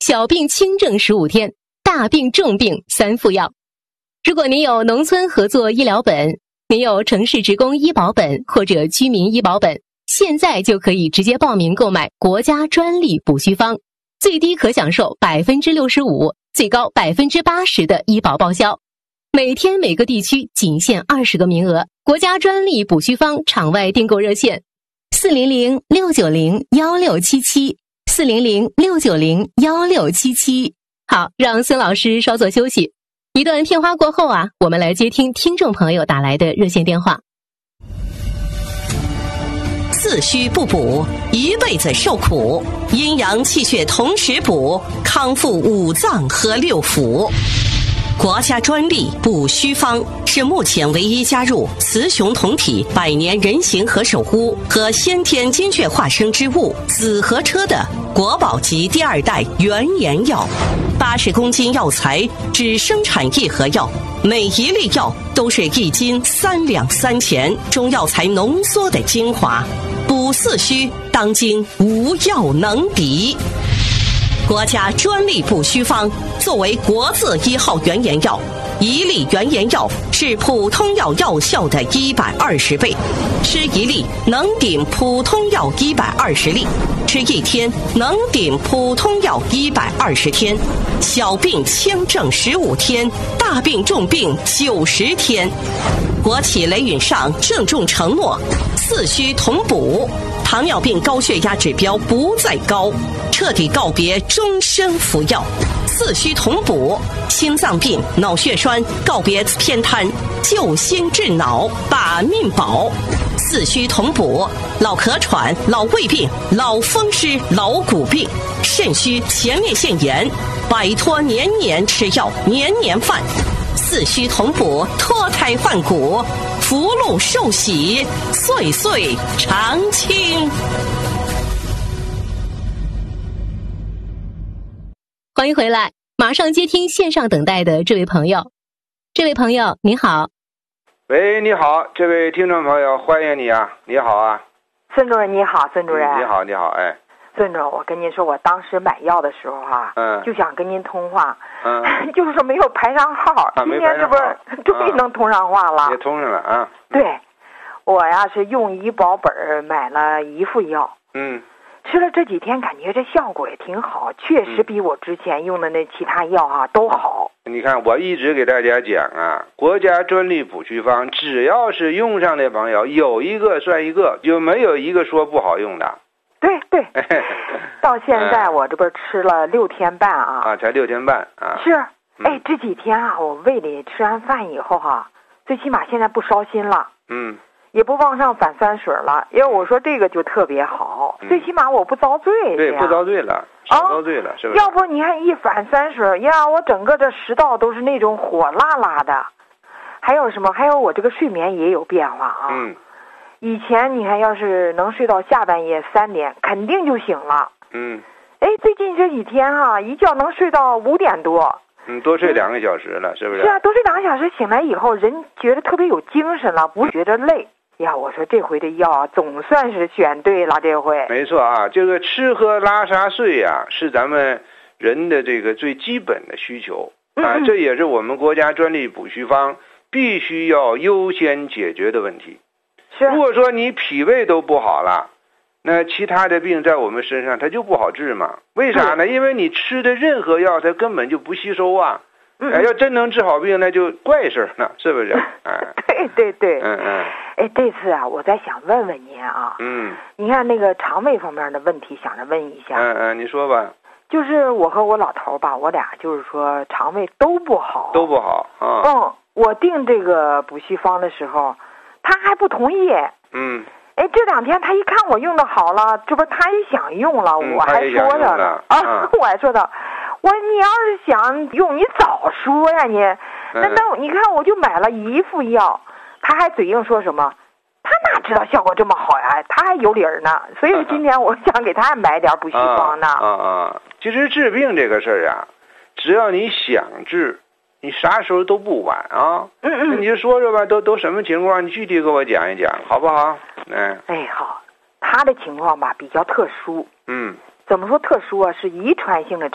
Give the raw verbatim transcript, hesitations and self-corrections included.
小病轻症十五天，大病重病三副药。如果您有农村合作医疗本，您有城市职工医保本或者居民医保本，现在就可以直接报名购买国家专利补虚方，最低可享受百分之六十五，最高百分之八十的医保报销。每天每个地区仅限二十个名额。国家专利补虚方场外订购热线：四零零六九零幺六七七，四零零六九零幺六七七。好，让孙老师稍作休息。一段片花过后啊，我们来接听听众朋友打来的热线电话。 四虚不补，一辈子受苦；阴阳气血同时补，康复五脏和六腑。国家专利补虚方是目前唯一加入雌雄同体百年人形和首乌和先天精血化生之物紫河车的国宝级第二代原研药。八十公斤药材只生产一盒药，每一粒药都是一斤三两三钱中药材浓缩的精华，补四虚当今无药能敌。国家专利补虚方作为国字一号原研药，一粒原研药是普通药药效的一百二十倍，吃一粒能顶普通药一百二十粒，吃一天能顶普通药一百二十天，小病轻症十五天，大病重病九十天。国企雷允上郑重承诺，四虚同补，糖尿病高血压指标不再高，彻底告别终身服药。四虚同补，心脏病、脑血栓告别偏瘫，救心治脑，把命保。四虚同补，老咳喘、老胃病、老风湿、老骨病、肾虚、前列腺炎，摆脱年年吃药、年年犯。四虚同补，脱胎换骨，福禄寿喜，岁岁常青。 欢迎回来，马上接听线上等待的这位朋友。这位朋友你好。 喂，你好，这位听众朋友，欢迎你啊！你好啊， 孙主任你好，孙主任、 嗯、你好，你好，哎， 孙主任，我跟您说，我当时买药的时候哈、啊，嗯，就想跟您通话，嗯，就是说没有排上号， 啊、 今天这不是终于能通上话了， 也通上了啊。 对，我呀是用医保本买了一副药，嗯。吃了这几天，感觉这效果也挺好，确实比我之前用的那其他药哈、啊、都好。 你看，我一直给大家讲啊，国家专利补虚方，只要是用上的朋友，有一个算一个，就没有一个说不好用的。 对对，到现在我这不是吃了六天半啊？ 啊，才六天半啊。 是，哎，这几天啊，我胃里吃完饭以后哈、啊，最起码现在不烧心了。嗯。也不往上反酸水了，因为我说这个就特别好，嗯、最起码我不遭罪。 对，不遭罪了，少遭罪了，哦、是不是？ 要不你看一反酸水呀，我整个这食道都是那种火辣辣的。还有什么？还有我这个睡眠也有变化啊。嗯。以前你看，要是能睡到下半夜三点，肯定就醒了。嗯。哎，最近这几天哈、啊，一觉能睡到五点多。 嗯，多睡两个小时了，是不是？ 是啊，多睡两个小时，醒来以后人觉得特别有精神了，不觉得累。呀，我说这回的药啊，总算是选对了。这回没错啊，这个吃喝拉撒睡呀、啊，是咱们人的这个最基本的需求啊，嗯嗯这也是我们国家专利补虚方必须要优先解决的问题。 是， 如果说你脾胃都不好了，那其他的病在我们身上它就不好治嘛？为啥呢？因为你吃的任何药它根本就不吸收啊。嗯，哎，要真能治好病，那就怪事了，是不是？哎， 对对对， 嗯嗯。 哎，这次啊，我再想问问您啊，嗯，你看那个肠胃方面的问题，想着问一下。 嗯嗯，你说吧。 就是我和我老头吧，我俩就是说肠胃都不好， 都不好啊。 嗯，我订这个补虚方的时候，他还不同意。嗯。哎，这两天他一看我用的好了，这不他也想用了， 嗯、 我还说他了啊，嗯、我还说他。我你要是想用，你早说呀你。那那你看，我就买了一副药，他还嘴硬说什么？他哪知道效果这么好呀？他还有理儿呢。所以今天我想给他买点补虚方呢。 啊啊！其实治病这个事儿啊，只要你想治，你啥时候都不晚啊。嗯嗯。那你就说说吧，都都什么情况？你具体给我讲一讲，好不好？嗯。 哎，好。他的情况吧比较特殊。嗯。怎么说特殊啊？是遗传性的